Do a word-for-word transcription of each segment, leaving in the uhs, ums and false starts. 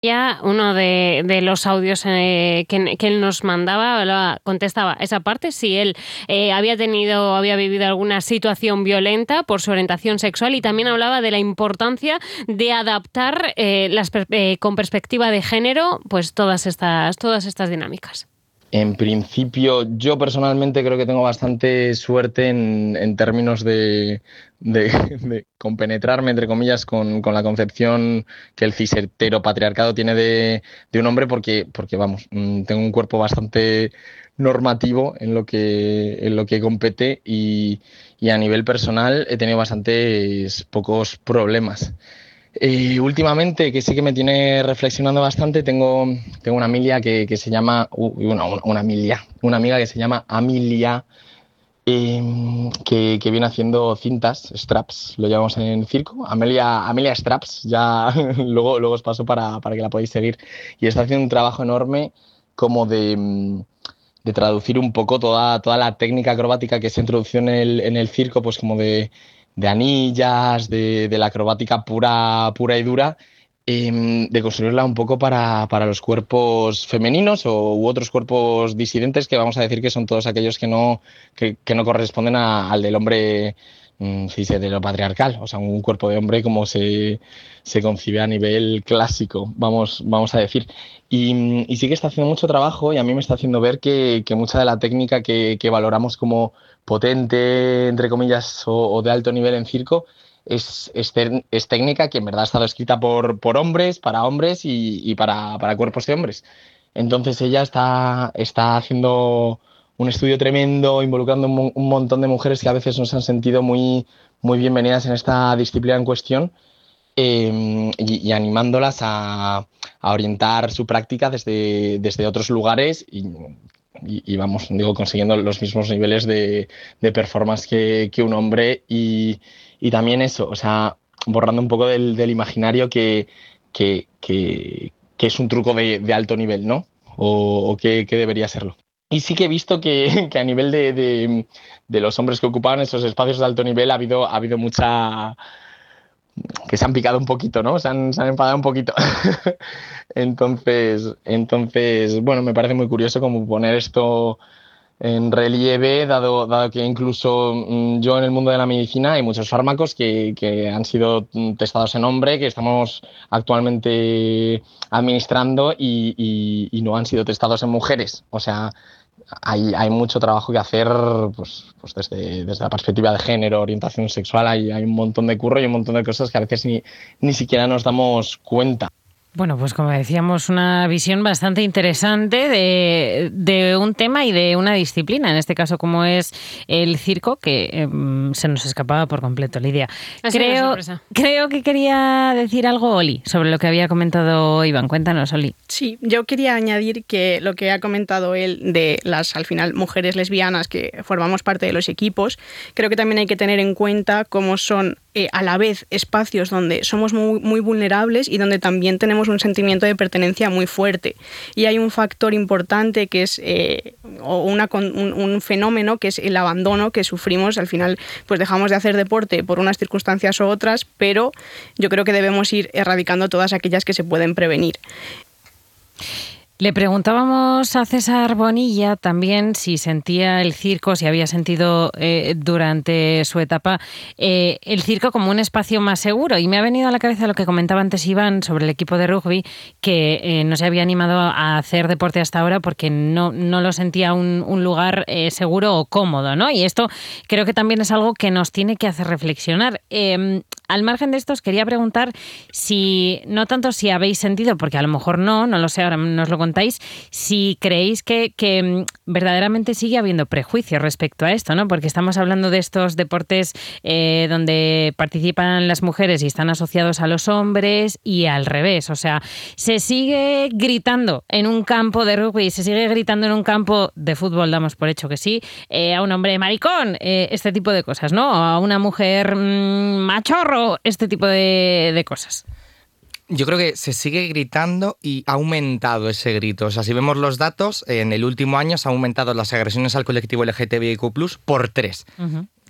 Ya uno de, de los audios eh, que, que él nos mandaba hablaba, contestaba esa parte, si él eh, había tenido, había vivido alguna situación violenta por su orientación sexual, y también hablaba de la importancia de adaptar eh, las, eh, con perspectiva de género, pues todas estas, todas estas dinámicas. En principio, yo personalmente creo que tengo bastante suerte en, en términos de, de, de compenetrarme, entre comillas, con, con la concepción que el cis heteropatriarcado tiene de, de un hombre, porque, porque, vamos, tengo un cuerpo bastante normativo en lo que, en lo que compete, y, y a nivel personal he tenido bastantes pocos problemas. Eh, últimamente, que sí que me tiene reflexionando bastante, tengo, tengo una amiga que, que se llama, uh, una, una amiga, una amiga que se llama Amelia, eh, que, que viene haciendo cintas, straps, lo llamamos en el circo, Amelia, Amelia Straps, ya luego, luego os paso para, para que la podáis seguir, y está haciendo un trabajo enorme como de, de traducir un poco toda, toda la técnica acrobática que se introdució en el, en el circo, pues como de de anillas, de, de la acrobática pura, pura y dura, eh, de construirla un poco para, para los cuerpos femeninos o, u otros cuerpos disidentes, que vamos a decir que son todos aquellos que no, que, que no corresponden a, al del hombre mmm, cis heteropatriarcal, o sea, un cuerpo de hombre como se, se concibe a nivel clásico, vamos, vamos a decir. Y, y sí que está haciendo mucho trabajo, y a mí me está haciendo ver que, que mucha de la técnica que, que valoramos como potente, entre comillas, o, o de alto nivel en circo, es, es, es técnica que en verdad ha estado escrita por, por hombres, para hombres y, y para, para cuerpos de hombres. Entonces ella está, está haciendo un estudio tremendo, involucrando un, un montón de mujeres que a veces no se han sentido muy, muy bienvenidas en esta disciplina en cuestión, eh, y, y animándolas a, a orientar su práctica desde, desde otros lugares, y, y, y vamos, digo, consiguiendo los mismos niveles de, de performance que, que un hombre, y, y también eso, o sea, borrando un poco del, del imaginario que, que, que, que es un truco de, de alto nivel, ¿no? O, o que, que debería serlo. Y sí que he visto que, que a nivel de, de, de los hombres que ocupaban esos espacios de alto nivel ha habido, ha habido mucha... que se han picado un poquito, ¿no? Se han, se han enfadado un poquito. entonces, entonces, bueno, me parece muy curioso como poner esto en relieve, dado, dado que incluso mmm, yo en el mundo de la medicina hay muchos fármacos que, que han sido testados en hombre, que estamos actualmente administrando, y, y, y no han sido testados en mujeres. O sea, hay, hay mucho trabajo que hacer, pues, pues desde, desde la perspectiva de género, orientación sexual, hay, hay un montón de curro y un montón de cosas que a veces ni, ni siquiera nos damos cuenta. Bueno, pues como decíamos, una visión bastante interesante de, de un tema y de una disciplina, en este caso como es el circo, que eh, se nos escapaba por completo, Lidia. Creo, creo que quería decir algo Oli sobre lo que había comentado Iván. Cuéntanos, Oli. Sí, yo quería añadir que lo que ha comentado él de las, al final, mujeres lesbianas que formamos parte de los equipos, creo que también hay que tener en cuenta cómo son eh, a la vez espacios donde somos muy, muy vulnerables y donde también tenemos un sentimiento de pertenencia muy fuerte. Y hay un factor importante que es eh, una, un, un fenómeno que es el abandono que sufrimos. Al final, pues dejamos de hacer deporte por unas circunstancias u otras, pero yo creo que debemos ir erradicando todas aquellas que se pueden prevenir. Le preguntábamos a César Bonilla también si sentía el circo, si había sentido eh, durante su etapa eh, el circo como un espacio más seguro, y me ha venido a la cabeza lo que comentaba antes Iván sobre el equipo de rugby, que eh, no se había animado a hacer deporte hasta ahora porque no, no lo sentía un, un lugar eh, seguro o cómodo, ¿no? Y esto creo que también es algo que nos tiene que hacer reflexionar. Eh, al margen de esto, os quería preguntar si, no tanto si habéis sentido, porque a lo mejor no, no lo sé, ahora nos lo contáis, si creéis que, que verdaderamente sigue habiendo prejuicios respecto a esto, ¿no? Porque estamos hablando de estos deportes eh, donde participan las mujeres y están asociados a los hombres, y al revés. O sea, se sigue gritando en un campo de rugby, se sigue gritando en un campo de fútbol, damos por hecho que sí, eh, a un hombre maricón, eh, este tipo de cosas, ¿no? A una mujer mmm, machorro, este tipo de, de cosas. Yo creo que se sigue gritando y ha aumentado ese grito. O sea, si vemos los datos, en el último año se han aumentado las agresiones al colectivo L G T B I Q plus por tres. Uh-huh.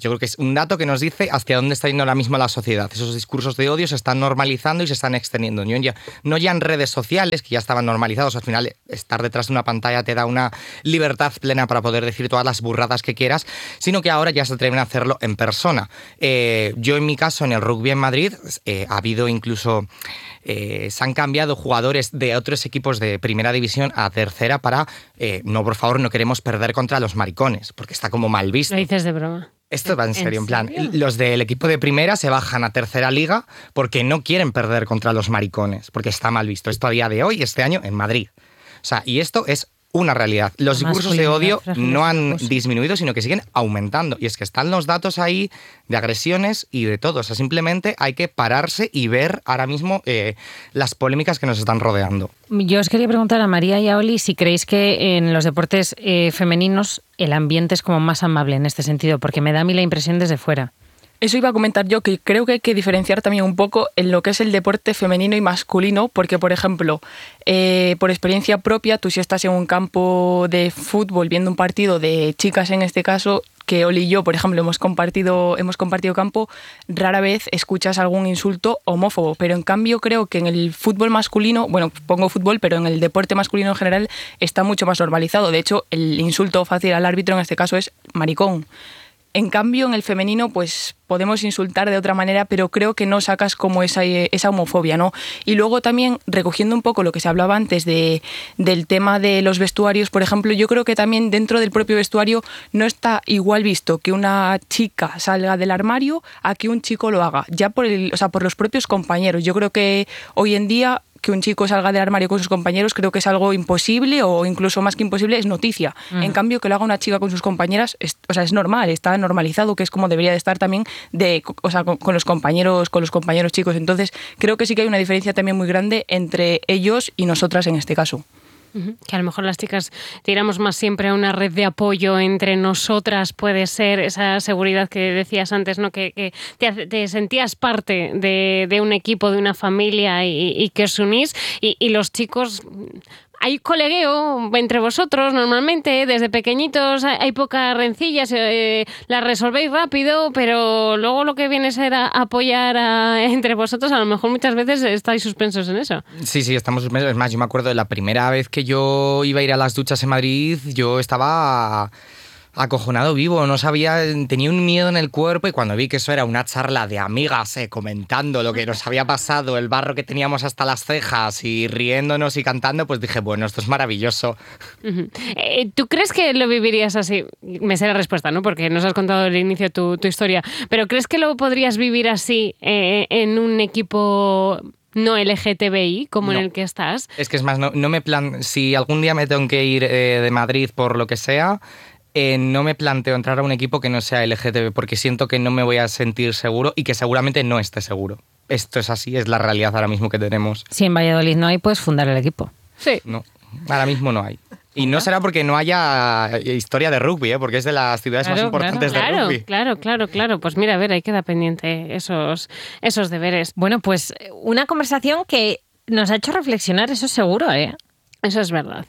Yo creo que es un dato que nos dice hacia dónde está yendo ahora mismo la sociedad. Esos discursos de odio se están normalizando y se están extendiendo. No ya, no ya en redes sociales, que ya estaban normalizados. Al final, estar detrás de una pantalla te da una libertad plena para poder decir todas las burradas que quieras, sino que ahora ya se atreven a hacerlo en persona. Eh, yo, en mi caso, en el rugby en Madrid, eh, ha habido incluso... Eh, se han cambiado jugadores de otros equipos de primera división a tercera para, eh, no, por favor, no queremos perder contra los maricones, porque está como mal visto. Lo dices de broma. Esto va en serio, en, ¿En plan, serio? Los del equipo de primera se bajan a tercera liga porque no quieren perder contra los maricones, porque está mal visto. Esto a día de hoy, este año, en Madrid. O sea, y esto es una realidad. Los La discursos de odio masculinidad no han frágil. disminuido, sino que siguen aumentando. Y es que están los datos ahí de agresiones y de todo. O sea, simplemente hay que pararse y ver ahora mismo eh, las polémicas que nos están rodeando. Yo os quería preguntar a María y a Oli si creéis que en los deportes eh, femeninos el ambiente es como más amable en este sentido, porque me da a mí la impresión desde fuera. Eso iba a comentar yo, que creo que hay que diferenciar también un poco en lo que es el deporte femenino y masculino, porque, por ejemplo, eh, por experiencia propia, tú si estás en un campo de fútbol viendo un partido de chicas en este caso, que Oli y yo, por ejemplo, hemos compartido, hemos compartido campo, rara vez escuchas algún insulto homófobo, pero en cambio creo que en el fútbol masculino, bueno, pongo fútbol, pero en el deporte masculino en general está mucho más normalizado. De hecho, el insulto fácil al árbitro en este caso es maricón. En cambio, en el femenino, pues podemos insultar de otra manera, pero creo que no sacas como esa, esa homofobia, ¿no? Y luego también, recogiendo un poco lo que se hablaba antes de, del tema de los vestuarios, por ejemplo, yo creo que también dentro del propio vestuario no está igual visto que una chica salga del armario a que un chico lo haga, ya por, el, o sea, por los propios compañeros. Yo creo que hoy en día que un chico salga del armario con sus compañeros creo que es algo imposible, o incluso más que imposible, es noticia. Mm. En cambio, que lo haga una chica con sus compañeras, es, o sea, es normal, está normalizado, que es como debería de estar también de, o sea, con, con los compañeros, con los compañeros chicos. Entonces, creo que sí que hay una diferencia también muy grande entre ellos y nosotras en este caso. Que a lo mejor las chicas tiramos más siempre a una red de apoyo entre nosotras, puede ser esa seguridad que decías antes, ¿no? Que, que te, te sentías parte de, de un equipo, de una familia y, y que os unís, y, y los chicos... Hay colegueo entre vosotros normalmente, desde pequeñitos hay, hay pocas rencillas, eh, las resolvéis rápido, pero luego lo que viene a ser a apoyar a, entre vosotros, a lo mejor muchas veces estáis suspensos en eso. Sí, sí, estamos suspensos. Es más, yo me acuerdo de la primera vez que yo iba a ir a las duchas en Madrid, yo estaba... acojonado vivo, no sabía, tenía un miedo en el cuerpo, y cuando vi que eso era una charla de amigas eh, comentando lo que nos había pasado, el barro que teníamos hasta las cejas y riéndonos y cantando, pues dije, bueno, esto es maravilloso. Uh-huh. eh, ¿Tú crees que lo vivirías así? Me sé la respuesta, ¿no? Porque nos has contado al inicio tu, tu historia, pero ¿crees que lo podrías vivir así eh, en un equipo no L G T B I como no. en el que estás? Es que es más, no, no me plan... si algún día me tengo que ir eh, de Madrid por lo que sea... Eh, no me planteo entrar a un equipo que no sea L G T B, porque siento que no me voy a sentir seguro y que seguramente no esté seguro. Esto es así, es la realidad ahora mismo que tenemos. Si en Valladolid no hay, puedes fundar el equipo. Sí. No, ahora mismo no hay. Y no será porque no haya historia de rugby, ¿eh? Porque es de las ciudades claro, más importantes claro, de rugby. Claro, claro, claro. Pues mira, a ver, ahí queda pendiente esos, esos deberes. Bueno, pues una conversación que nos ha hecho reflexionar, eso seguro, ¿eh? Eso es verdad.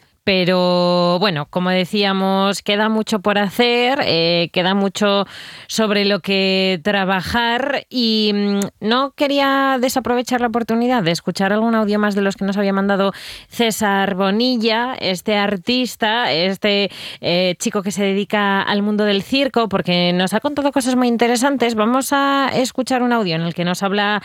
Pero bueno, como decíamos, queda mucho por hacer, eh, queda mucho sobre lo que trabajar, y mmm, no quería desaprovechar la oportunidad de escuchar algún audio más de los que nos había mandado César Bonilla, este artista, este eh, chico que se dedica al mundo del circo, porque nos ha contado cosas muy interesantes. Vamos a escuchar un audio en el que nos habla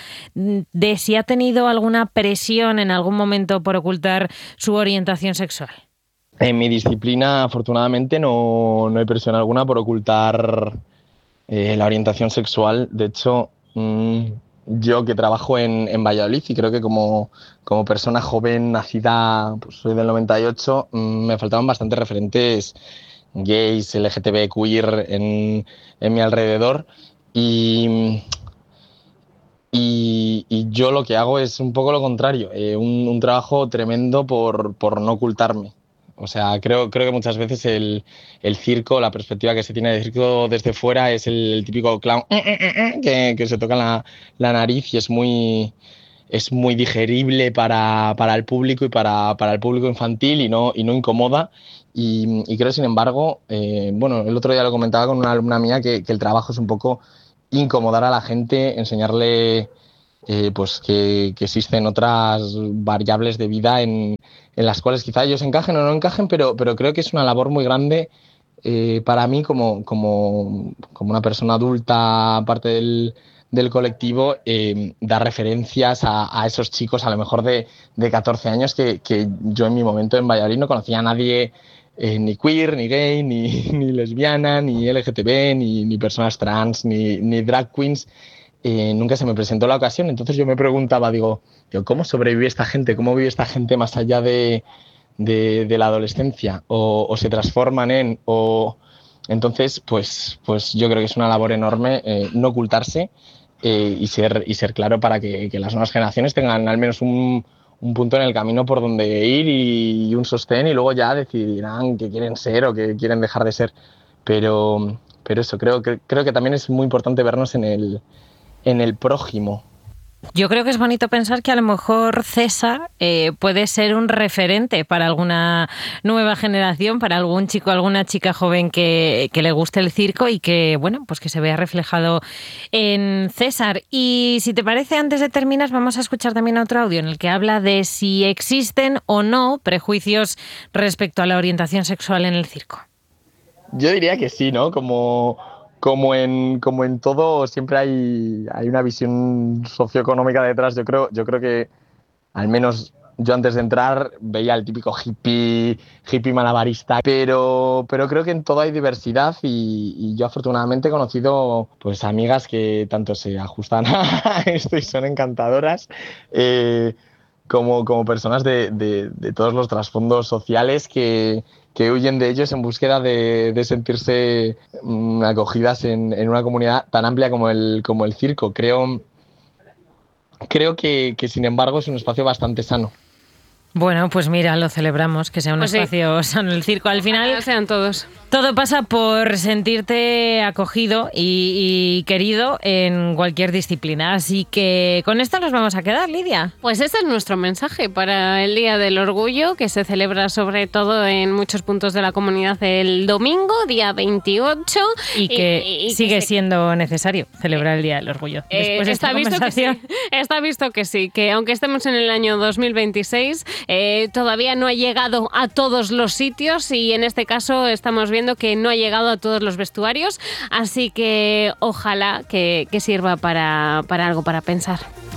de si ha tenido alguna presión en algún momento por ocultar su orientación sexual. En mi disciplina, afortunadamente, no, no hay presión alguna por ocultar eh, la orientación sexual. De hecho, mmm, yo que trabajo en, en Valladolid, y creo que como, como persona joven nacida, pues soy del noventa y ocho, mmm, me faltaban bastantes referentes gays, L G T B, queer en, en mi alrededor. Y... Y, y yo lo que hago es un poco lo contrario, eh, un, un trabajo tremendo por, por no ocultarme. O sea, creo, creo que muchas veces el, el circo, la perspectiva que se tiene del circo desde fuera es el, el típico clown que, que se toca la, la nariz, y es muy, es muy digerible para, para el público y para, para el público infantil y no, y no incomoda. Y, y creo, sin embargo, eh, bueno, el otro día lo comentaba con una alumna mía, que, que el trabajo es un poco incomodar a la gente, enseñarle eh, pues que, que existen otras variables de vida en, en las cuales quizá ellos encajen o no encajen, pero, pero creo que es una labor muy grande eh, para mí como, como, como una persona adulta, parte del, del colectivo, eh, dar referencias a, a esos chicos a lo mejor de, de catorce años que, que yo en mi momento en Valladolid no conocía a nadie. Eh, ni queer, ni gay, ni, ni lesbiana, ni L G T B, ni, ni personas trans, ni, ni drag queens. Eh, nunca se me presentó la ocasión. Entonces yo me preguntaba, digo, digo ¿cómo sobrevive esta gente? ¿Cómo vive esta gente más allá de, de, de la adolescencia? O, o se transforman en... O... Entonces, pues, pues yo creo que es una labor enorme eh, no ocultarse eh, y, ser, y ser claro para que, que las nuevas generaciones tengan al menos un... un punto en el camino por donde ir y un sostén, y luego ya decidirán qué quieren ser o qué quieren dejar de ser. Pero, pero eso, creo que, creo que también es muy importante vernos en el, en el prójimo. Yo creo que es bonito pensar que a lo mejor César eh, puede ser un referente para alguna nueva generación, para algún chico, alguna chica joven que, que le guste el circo y que, bueno, pues que se vea reflejado en César. Y si te parece, antes de terminar, vamos a escuchar también otro audio en el que habla de si existen o no prejuicios respecto a la orientación sexual en el circo. Yo diría que sí, ¿no? Como... Como en, como en todo, siempre hay, hay una visión socioeconómica detrás. Yo creo, yo creo que, al menos yo antes de entrar, veía el típico hippie, hippie malabarista, pero, pero creo que en todo hay diversidad y, y yo afortunadamente he conocido pues, amigas que tanto se ajustan a esto y son encantadoras, eh, como, como personas de, de, de todos los trasfondos sociales que... que huyen de ellos en búsqueda de, de sentirse um, acogidas en, en una comunidad tan amplia como el, como el circo. Creo, creo que, que, sin embargo, es un espacio bastante sano. Bueno, pues mira, lo celebramos, que sea un pues espacio sí. sano el circo. Al final, Ojalá sean todos. Todo pasa por sentirte acogido y, y querido en cualquier disciplina. Así que con esto nos vamos a quedar, Lidia. Pues ese es nuestro mensaje para el Día del Orgullo, que se celebra sobre todo en muchos puntos de la comunidad el domingo, día veintiocho. Y que y, y sigue que se... siendo necesario celebrar el Día del Orgullo. Después eh, de está, esta visto que sí, está visto que sí, que aunque estemos en el año dos mil veintiséis, eh, todavía no ha llegado a todos los sitios y en este caso estamos viendo que no ha llegado a todos los vestuarios, así que ojalá que, que sirva para, para algo para pensar.